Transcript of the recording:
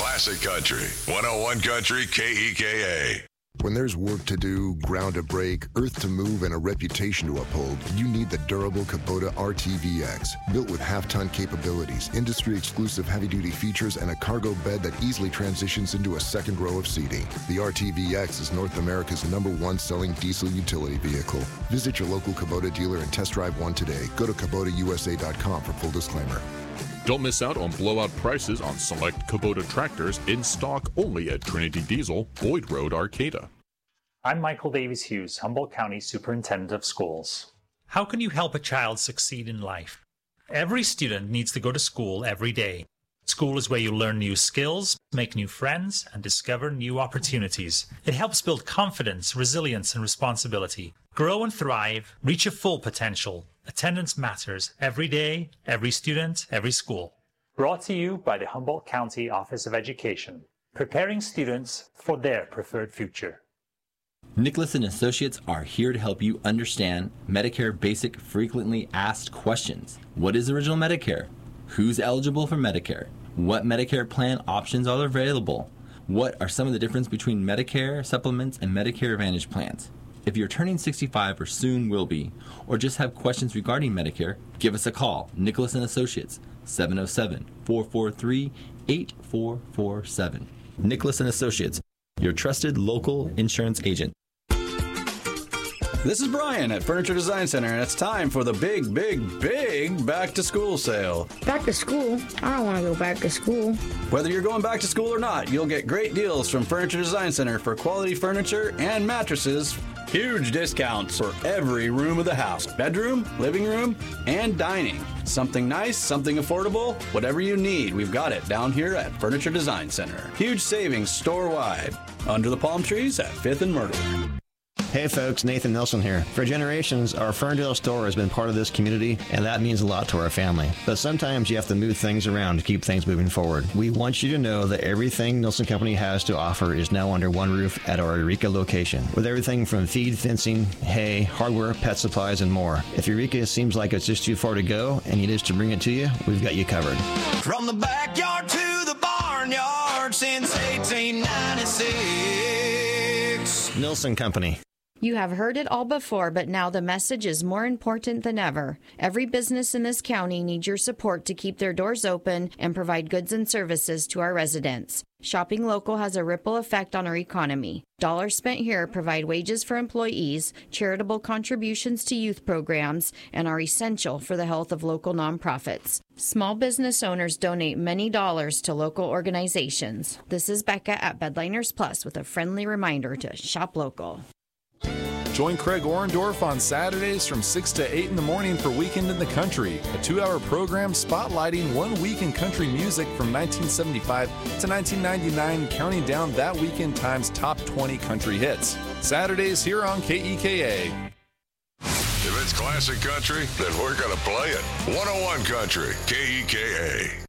Classic Country, 101 Country KEKA. When there's work to do, ground to break, earth to move, and a reputation to uphold, you need the durable Kubota RTVX. Built with half-ton capabilities, industry-exclusive heavy-duty features, and a cargo bed that easily transitions into a second row of seating. The RTVX is North America's #1 selling diesel utility vehicle. Visit your local Kubota dealer and test drive one today. Go to KubotaUSA.com for full disclaimer. Don't miss out on blowout prices on select Kubota tractors in stock only at Trinity Diesel, Boyd Road, Arcata. I'm Michael Davies Hughes, Humboldt County Superintendent of Schools. How can you help a child succeed in life? Every student needs to go to school every day. School is where you learn new skills, make new friends, and discover new opportunities. It helps build confidence, resilience, and responsibility. Grow and thrive, reach your full potential. Attendance matters every day, every student, every school. Brought to you by the Humboldt County Office of Education, preparing students for their preferred future. Nicholas & Associates are here to help you understand Medicare basic frequently asked questions. What is original Medicare? Who's eligible for Medicare? What Medicare plan options are available? What are some of the difference between Medicare supplements and Medicare Advantage plans? If you're turning 65 or soon will be, or just have questions regarding Medicare, give us a call. Nicholas & Associates, 707-443-8447. Nicholas & Associates, your trusted local insurance agent. This is Brian at Furniture Design Center, and it's time for the big back-to-school sale. Back to school? I don't want to go back to school. Whether you're going back to school or not, you'll get great deals from Furniture Design Center for quality furniture and mattresses. Huge discounts for every room of the house. Bedroom, living room, and dining. Something nice, something affordable, whatever you need, we've got it down here at Furniture Design Center. Huge savings store-wide. Under the palm trees at 5th and Myrtle. Hey folks, Nathan Nelson here. For generations, our Ferndale store has been part of this community, and that means a lot to our family. But sometimes you have to move things around to keep things moving forward. We want you to know that everything Nelson Company has to offer is now under one roof at our Eureka location, with everything from feed, fencing, hay, hardware, pet supplies, and more. If Eureka seems like it's just too far to go and you need us to bring it to you, we've got you covered. From the backyard to the barnyard since 1896. Nelson Company. You have heard it all before, but now the message is more important than ever. Every business in this county needs your support to keep their doors open and provide goods and services to our residents. Shopping local has a ripple effect on our economy. Dollars spent here provide wages for employees, charitable contributions to youth programs, and are essential for the health of local nonprofits. Small business owners donate many dollars to local organizations. This is Becca at Bedliners Plus with a friendly reminder to shop local. Join Craig Orendorf on Saturdays from 6 to 8 in the morning for Weekend in the Country, a 2-hour program spotlighting one week in country music from 1975 to 1999, counting down that weekend time's top 20 country hits. Saturdays here on KEKA. If it's classic country, then we're going to play it. 101 Country, KEKA.